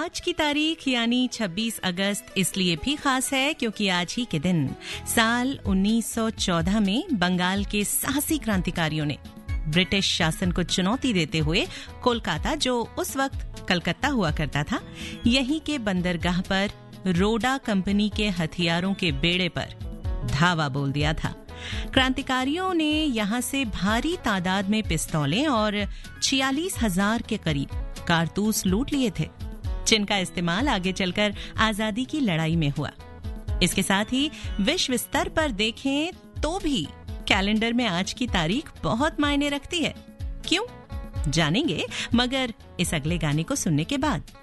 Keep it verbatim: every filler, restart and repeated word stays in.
आज की तारीख यानी छब्बीस अगस्त इसलिए भी खास है क्योंकि आज ही के दिन साल उन्नीस सौ चौदह में बंगाल के साहसी क्रांतिकारियों ने ब्रिटिश शासन को चुनौती देते हुए कोलकाता, जो उस वक्त कलकत्ता हुआ करता था, यहीं के बंदरगाह पर रोडा कंपनी के हथियारों के बेड़े पर धावा बोल दिया था। क्रांतिकारियों ने यहां से भारी तादाद में पिस्तौलें और छियालीस हजार के करीब कारतूस लूट लिए थे, जिनका इस्तेमाल आगे चलकर आजादी की लड़ाई में हुआ। इसके साथ ही विश्व स्तर पर देखें तो भी कैलेंडर में आज की तारीख बहुत मायने रखती है। क्यों? जानेंगे, मगर इस अगले गाने को सुनने के बाद।